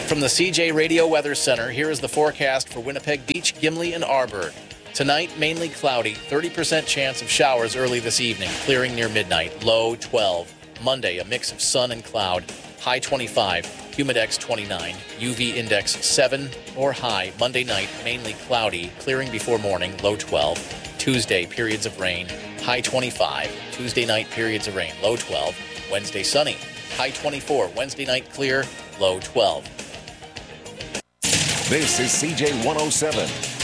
From the CJ Radio Weather Center, here is the forecast for Winnipeg Beach, Gimli, and Arborg. Tonight, mainly cloudy, 30% chance of showers early this evening, clearing near midnight, low 12. Monday, a mix of sun and cloud, high 25, humidex 29, UV index 7 or high. Monday night, mainly cloudy, clearing before morning, low 12. Tuesday, periods of rain, high 25. Tuesday night, periods of rain, low 12. Wednesday, sunny, high 24. Wednesday night, clear, low 12. This is CJ 107.